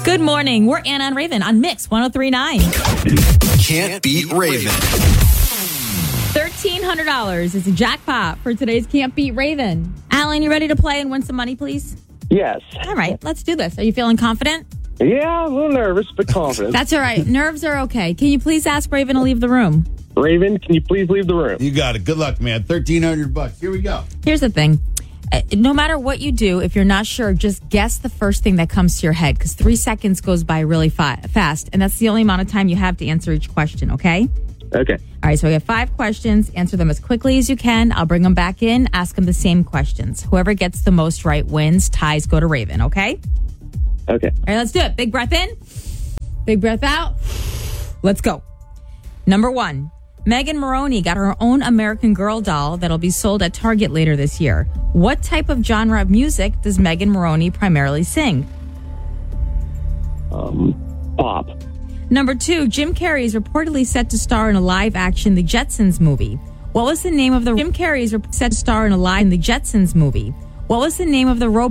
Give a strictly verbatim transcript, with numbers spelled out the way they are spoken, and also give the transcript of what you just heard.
Good morning. We're Anna and Raven on Mix one oh three point nine. Can't beat Raven. thirteen hundred dollars is a jackpot for today's Can't Beat Raven. Alan, you ready to play and win some money, please? Yes. All right, let's do this. Are you feeling confident? Yeah, a little nervous, but confident. That's all right. Nerves are okay. Can you please ask Raven to leave the room? Raven, can you please leave the room? You got it. Good luck, man. thirteen hundred bucks. Here we go. Here's the thing. Uh, No matter what you do, if you're not sure, just guess the first thing that comes to your head because three seconds goes by really fi- fast, and that's the only amount of time you have to answer each question, okay? Okay. All right, so we have five questions. Answer them as quickly as you can. I'll bring them back in, ask them the same questions. Whoever gets the most right wins. Ties go to Raven, okay? Okay. All right, let's do it. Big breath in. Big breath out. Let's go. Number one. Megan Moroney got her own American Girl doll that'll be sold at Target later this year. What type of genre of music does Megan Moroney primarily sing? Um, pop. Number two, Jim Carrey is reportedly set to star in a live-action The Jetsons movie. What was the name of the Jim Carrey is set to star in a live in The Jetsons movie? What was the name of the robot